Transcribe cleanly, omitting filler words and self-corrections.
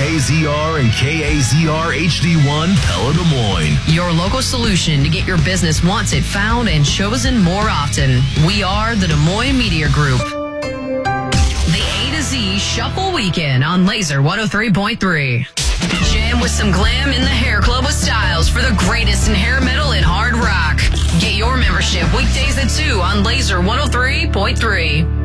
KAZR and KAZR HD1 Pella Des Moines. Your local solution to get your business wanted, found, and chosen more often. We are the Des Moines Media Group. The A to Z Shuffle Weekend on Laser 103.3. Jam with some glam in the Hair Club with Styles for the greatest in hair metal and hard rock. Get your membership weekdays at 2 on Laser 103.3.